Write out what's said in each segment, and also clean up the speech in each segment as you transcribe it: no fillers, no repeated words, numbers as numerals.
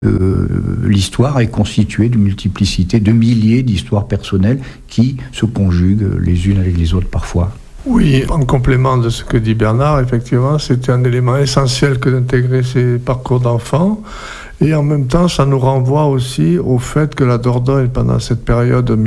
L'histoire est constituée d'une multiplicité de milliers d'histoires personnelles qui se conjuguent les unes avec les autres parfois. Oui, en complément de ce que dit Bernard, effectivement, c'était un élément essentiel que d'intégrer ces parcours d'enfants. Et en même temps, ça nous renvoie aussi au fait que la Dordogne, pendant cette période de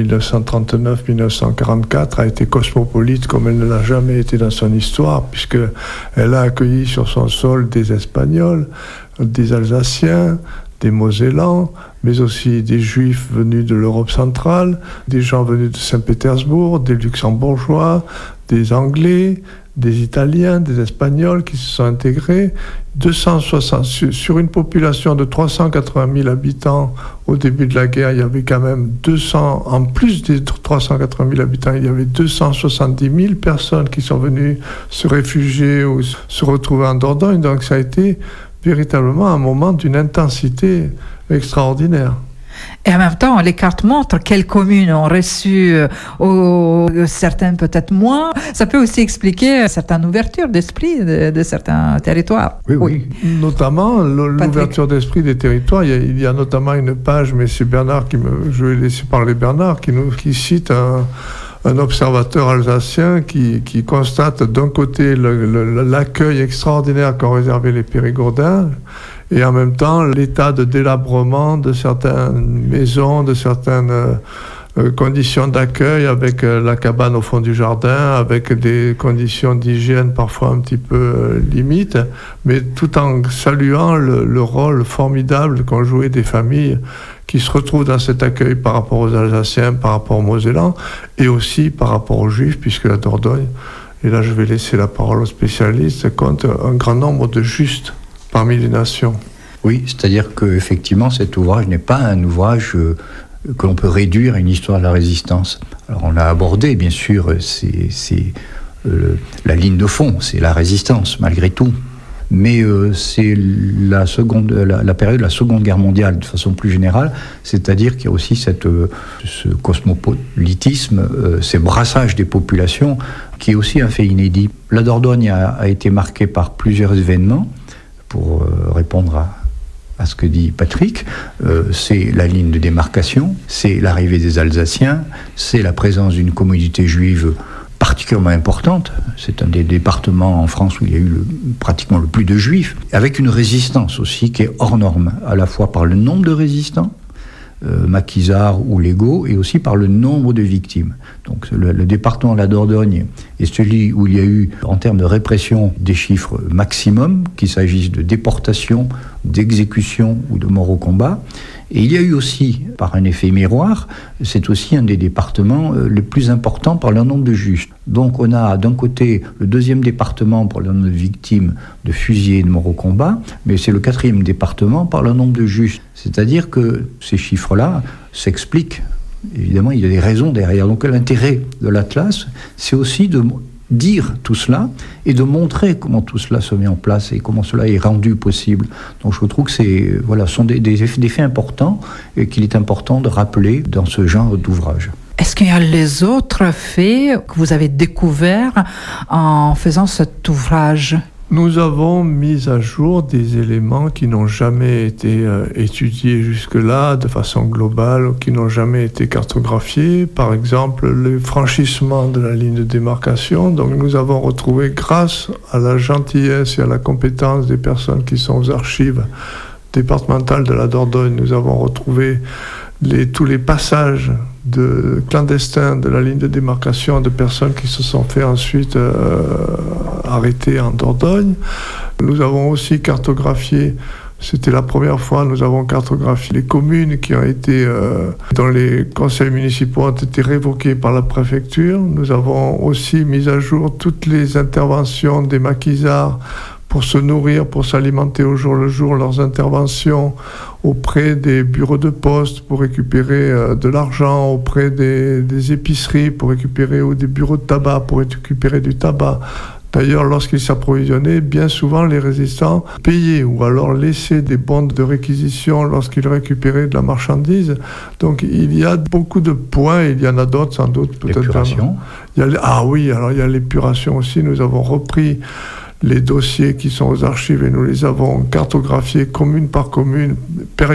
1939-1944, a été cosmopolite comme elle ne l'a jamais été dans son histoire, puisqu'elle a accueilli sur son sol des Espagnols, des Alsaciens, des Mosellans, mais aussi des Juifs venus de l'Europe centrale, des gens venus de Saint-Pétersbourg, des Luxembourgeois, des Anglais, des Italiens, des Espagnols qui se sont intégrés. 260, sur une population de 380 000 habitants au début de la guerre, il y avait quand même 200, en plus des 380 000 habitants, il y avait 270 000 personnes qui sont venues se réfugier ou se retrouver en Dordogne. Donc ça a été véritablement un moment d'une intensité extraordinaire. Et en même temps, les cartes montrent quelles communes ont reçu, certaines peut-être moins. Ça peut aussi expliquer certaines ouvertures d'esprit de certains territoires. Oui. Notamment l'ouverture d'esprit des territoires. Il y a notamment une page, mais c'est Bernard je vais laisser parler Bernard, qui cite un observateur alsacien qui constate d'un côté l'accueil extraordinaire qu'ont réservé les Périgourdins, et en même temps l'état de délabrement de certaines maisons, de certaines conditions d'accueil, avec la cabane au fond du jardin, avec des conditions d'hygiène parfois un petit peu limites, mais tout en saluant le rôle formidable qu'ont joué des familles qui se retrouvent dans cet accueil par rapport aux Alsaciens, par rapport aux Mosellans, et aussi par rapport aux Juifs, puisque la Dordogne, et là je vais laisser la parole aux spécialistes, compte un grand nombre de justes parmi les nations. Oui, c'est-à-dire qu'effectivement, cet ouvrage n'est pas un ouvrage que l'on peut réduire à une histoire de la résistance. Alors on a abordé, bien sûr, la ligne de fond, c'est la résistance, malgré tout. Mais c'est la période de la Seconde Guerre mondiale, de façon plus générale, c'est-à-dire qu'il y a aussi ce cosmopolitisme, ces brassages des populations, qui est aussi un fait inédit. La Dordogne a été marquée par plusieurs événements, pour répondre à ce que dit Patrick. C'est la ligne de démarcation, c'est l'arrivée des Alsaciens, c'est la présence d'une communauté juive particulièrement importante. C'est un des départements en France où il y a eu pratiquement le plus de juifs, avec une résistance aussi qui est hors norme, à la fois par le nombre de résistants, maquisards ou légaux, et aussi par le nombre de victimes. Donc le département de la Dordogne est celui où il y a eu, en termes de répression, des chiffres maximum, qu'il s'agisse de déportation, d'exécution ou de mort au combat. Et il y a eu aussi, par un effet miroir, c'est aussi un des départements les plus importants par le nombre de justes. Donc on a d'un côté le deuxième département par le nombre de victimes de fusillés et de morts au combat, mais c'est le quatrième département par le nombre de justes. C'est-à-dire que ces chiffres-là s'expliquent. Évidemment, il y a des raisons derrière. Donc l'intérêt de l'Atlas, c'est aussi de dire tout cela et de montrer comment tout cela se met en place et comment cela est rendu possible. Donc je trouve que sont des faits importants et qu'il est important de rappeler dans ce genre d'ouvrage. Est-ce qu'il y a les autres faits que vous avez découverts en faisant cet ouvrage ? Nous avons mis à jour des éléments qui n'ont jamais été étudiés jusque-là de façon globale, qui n'ont jamais été cartographiés. Par exemple, le franchissement de la ligne de démarcation. Donc nous avons retrouvé, grâce à la gentillesse et à la compétence des personnes qui sont aux archives départementales de la Dordogne, nous avons retrouvé tous les passages clandestins de la ligne de démarcation de personnes qui se sont fait ensuite arrêter en Dordogne. Nous avons aussi cartographié, c'était la première fois, nous avons cartographié les communes qui ont été, dont les conseils municipaux ont été révoqués par la préfecture. Nous avons aussi mis à jour toutes les interventions des maquisards pour se nourrir, pour s'alimenter au jour le jour, leurs interventions auprès des bureaux de poste pour récupérer de l'argent, auprès des épiceries pour récupérer, ou des bureaux de tabac pour récupérer du tabac. D'ailleurs, lorsqu'ils s'approvisionnaient, bien souvent les résistants payaient ou alors laissaient des bons de réquisition lorsqu'ils récupéraient de la marchandise. Donc il y a beaucoup de points, il y en a d'autres sans doute. L'épuration. Alors il y a l'épuration aussi. Nous avons repris les dossiers qui sont aux archives et nous les avons cartographiés commune par commune,